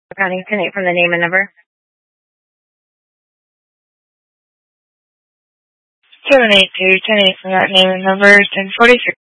County, 10-8 from the name and number. 782, 10-8 from that name and number, 1046.